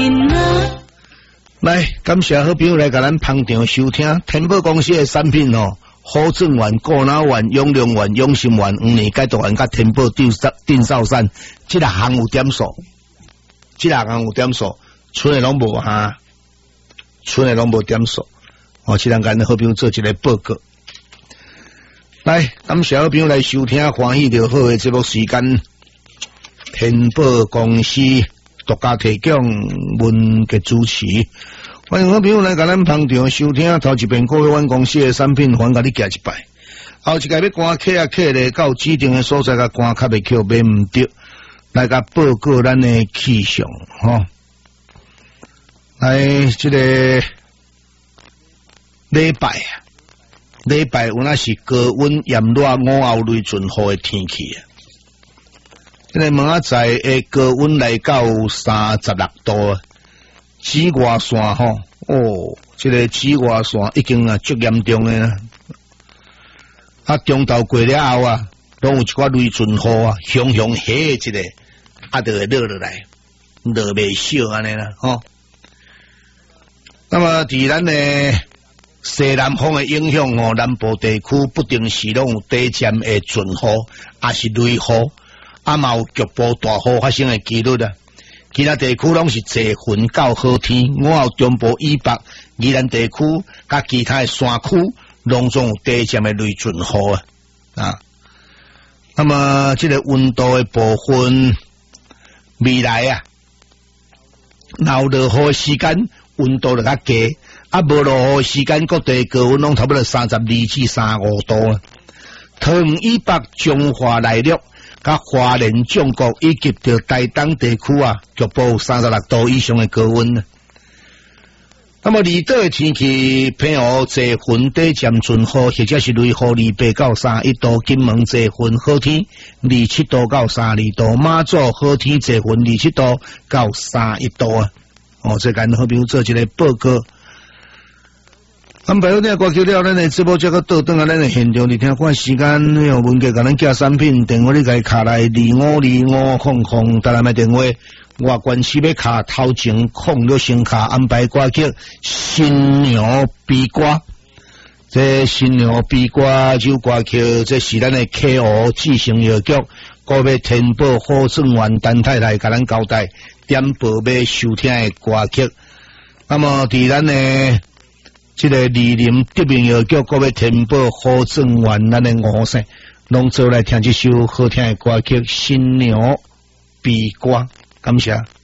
来，感谢好朋友来甲咱捧场收听天宝公司的产品哦，好正丸、固脑丸、永良丸、永心丸5年解毒丸甲天宝定少散，这6项有点数，剩的拢无哈，剩的拢无点数。哦，这两间好朋友做一个报告。来，感谢好朋友来收听欢喜就好的节目时间，天宝公司独家提供文嘅主持。欢迎好朋友来甲咱捧场收听，头一遍各位公司的产品，还甲你寄一摆。后一届要赶客咧，到指定的所在甲赶客袂去，买唔着，来甲报告咱的气象吼。来，这个礼拜有那是高温炎热午后雷阵雨的天气啊。这个明仔载的高温来到36度。紫外线吼，这个紫外线已经足严重的啦。中昼过了后啊，拢有一寡雷阵雨啊，熊熊下一个，就会落落来，落袂少安尼啦，吼。那么，伫咱的西南风的影响哦，南部地区不定时拢有短暂的阵雨，也是雷雨，嘛有局部大雨发生的几率啊。其他地区拢是侪云到好天，午后中部以北、宜兰地区甲其他的山区，拢总有短暂的雷阵雨啊。那么这个温度的部分，未来啊，有落雨的时间温度就较低，无落雨的时间各地高温拢差不多32至35度啊。桃园以北、中华内陆。甲花莲、中国以及着台东地区啊，局部36度以上的高温啊。那么离岛的天气，偏雨、侪云、短暂阵雨，或者是雷雨，28到31度；金门侪云好天，27度到32度；马祖好天侪云，27度到31度啊。这间好朋友做一个报告。安排好点歌曲了，咱的直播这个倒转啊，咱的现场，你听看时间，有文杰甲咱寄产品，电话你甲伊卡来252500，台南的电话，外关系要卡头前控了先卡安排歌曲，新娘悲歌，这新娘悲歌这首歌曲，这是咱的 KO 智成药局，个别天宝好正丸陈太太甲咱交代点播要收听的歌曲，那么伫咱的。这个李林德明药局各位天宝好正丸咱的5声，拢做来听这首好听的歌曲《新娘悲歌》，感谢。